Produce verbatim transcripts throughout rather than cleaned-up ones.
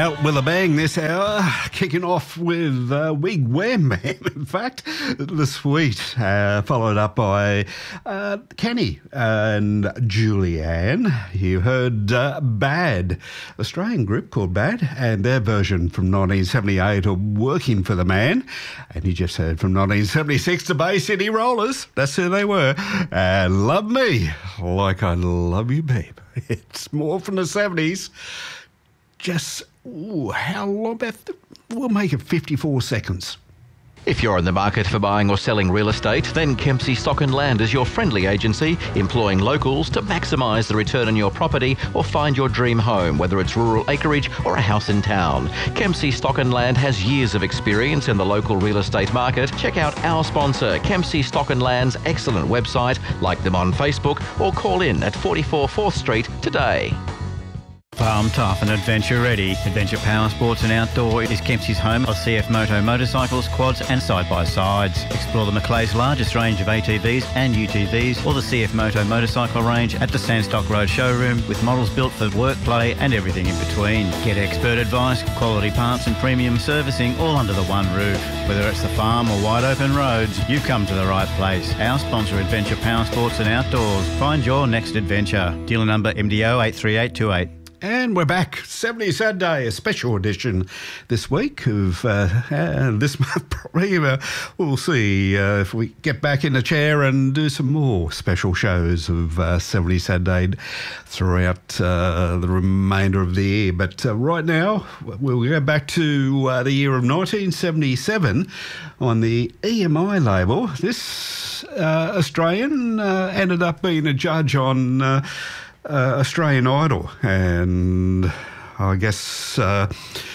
Out with a bang this hour, kicking off with uh, Wig Wham Man, in fact, The Sweet, uh, followed up by uh, Kenny and Julianne. You heard uh, Bad, Australian group called Bad, and their version from nineteen seventy-eight of Working for the Man. And you just heard from nineteen seventy-six the Bay City Rollers, that's who they were, and Love Me Like I Love You, Babe. It's more from the seventies. Just, ooh, how long? About, we'll make it fifty-four seconds. If you're in the market for buying or selling real estate, then Kempsey Stock and Land is your friendly agency, employing locals to maximise the return on your property or find your dream home, whether it's rural acreage or a house in town. Kempsey Stock and Land has years of experience in the local real estate market. Check out our sponsor, Kempsey Stock and Land's excellent website, like them on Facebook, or call in at forty-four fourth Street today. Farm tough and adventure ready. Adventure Power Sports and Outdoor is Kempsey's home of C F Moto motorcycles, quads and side-by-sides. Explore the Macleay's largest range of A T Vs and U T Vs or the C F Moto motorcycle range at the Sandstock Road showroom with models built for work, play and everything in between. Get expert advice, quality parts and premium servicing all under the one roof. Whether it's the farm or wide open roads, you've come to the right place. Our sponsor, Adventure Power Sports and Outdoors. Find your next adventure. Dealer number M D O eight three eight two eight. And we're back, seventy Saturday, a special edition this week of uh, uh, this month probably. Uh, we'll see uh, if we get back in the chair and do some more special shows of uh, seventy Saturday throughout uh, the remainder of the year. But uh, right now, we'll go back to uh, the year of nineteen seventy-seven on the E M I label. This uh, Australian uh, ended up being a judge on Uh, Uh, Australian Idol, and I guess uh,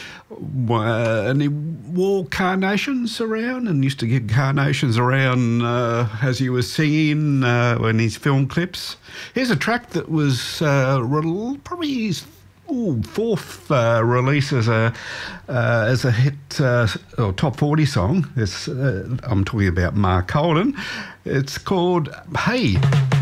uh, and he wore carnations around and used to get carnations around uh, as he was singing uh, in his film clips. Here's a track that was uh, re- probably his ooh, fourth uh, release as a uh, as a hit uh, or top forty song. It's, uh, I'm talking about Mark Holden. It's called Hey.